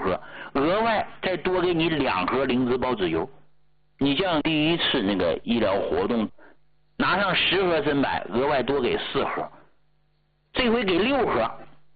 盒，额外再多给你2盒灵芝孢子油。你像第一次那个医疗活动，拿上10盒参柏，额外多给4盒，这回给6盒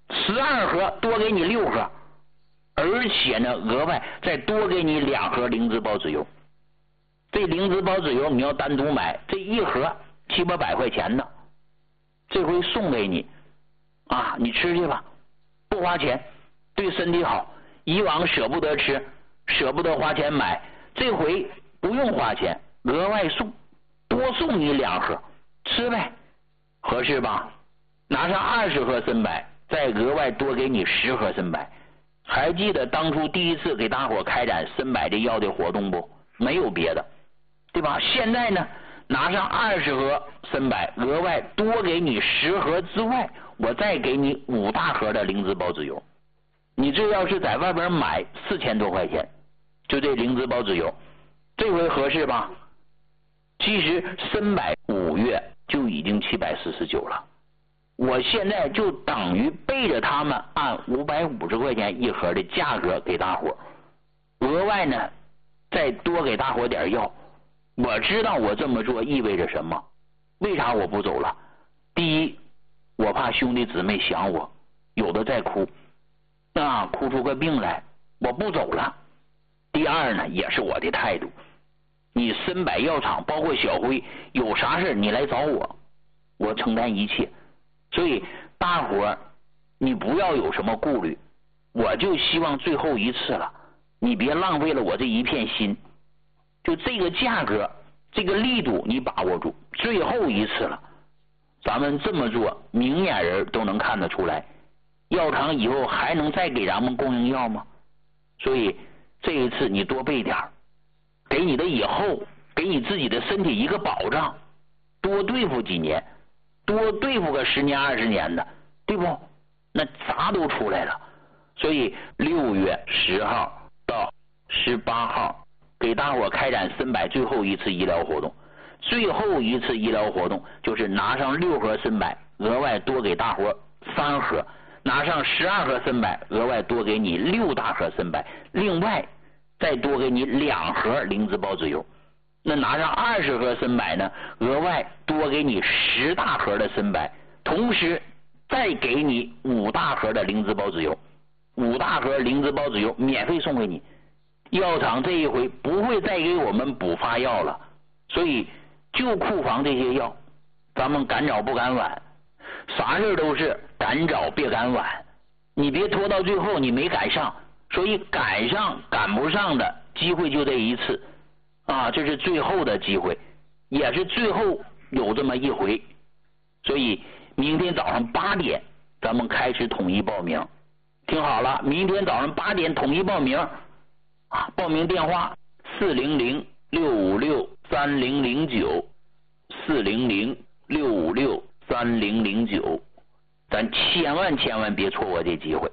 ，12盒多给你6盒，而且呢，额外再多给你2盒灵芝孢子油。这灵芝孢子油你要单独买，这1盒700-800块钱呢，这回送给你啊，你吃去吧，不花钱，对身体好。以往舍不得吃，舍不得花钱买，这回不用花钱，额外送，多送你2盒，吃呗，合适吧？拿上20盒参柏，再额外多给你10盒参柏。还记得当初第一次给大伙开展参柏这药的活动不？没有别的，对吧？现在呢，拿上20盒参柏，额外多给你10盒之外，我再给你5大盒的灵芝孢子油。你这要是在外边买4000多块钱，就这灵芝孢子油，这回合适吧？其实参柏5月就已经749了，我现在就等于背着他们按550块钱1盒的价格给大伙，额外呢再多给大伙点药。我知道我这么做意味着什么，为啥我不走了？第一，我怕兄弟姊妹想我，有的在哭，哭出个病来，我不走了。第二呢，也是我的态度，你参柏药厂包括小辉有啥事你来找我，我承担一切。所以大伙你不要有什么顾虑，我就希望最后一次了，你别浪费了我这一片心，就这个价格这个力度你把握住，最后一次了，咱们这么做明眼人都能看得出来，药厂以后还能再给咱们供应药吗？所以这一次你多备点，给你的以后给你自己的身体一个保障，多对付几年，多对付个10年20年的，对不？那啥都出来了。所以6月10号到18号给大伙开展参柏最后一次医疗活动，最后一次医疗活动就是拿上6盒参柏，额外多给大伙3盒，拿上12盒参柏，额外多给你6大盒参柏，另外再多给你2盒灵芝孢子油。那拿上20盒参柏呢，额外多给你10大盒的参柏，同时再给你5大盒的灵芝孢子油，5大盒灵芝孢子油免费送给你。药厂这一回不会再给我们补发药了，所以就库房这些药，咱们赶早不赶晚，啥事都是赶早别赶晚，你别拖到最后你没赶上，所以赶上赶不上的机会就这一次啊，这是最后的机会，也是最后有这么一回。所以明天早上8点咱们开始统一报名，听好了，明天早上8点统一报名啊，报名电话400-656-3009，400-656-3009，咱千万别错过这机会。